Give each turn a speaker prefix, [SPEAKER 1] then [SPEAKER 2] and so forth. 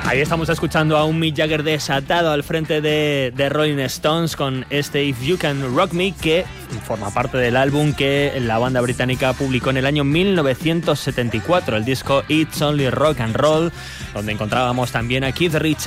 [SPEAKER 1] Ahí estamos escuchando a un Mick Jagger desatado al frente de Rolling Stones con este If You Can Rock Me, que forma parte del álbum que la banda británica publicó en el año 1974, el disco It's Only Rock and Roll, donde encontrábamos también a Keith Richards